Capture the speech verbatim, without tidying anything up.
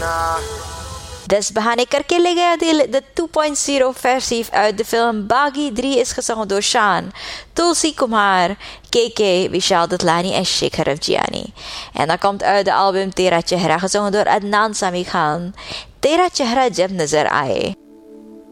Dus Bahane Karke Le Gaya Dil, de two point oh versie uit de film Bagi three is gezongen door Shaan, Tulsi Kumar, K K, Vishal Datlani en Shekhar Afgiani. En dat komt uit de album Tera Chehra, gezongen door Adnan Sami Khan. Tera Chehra Jab Nazar Aaye.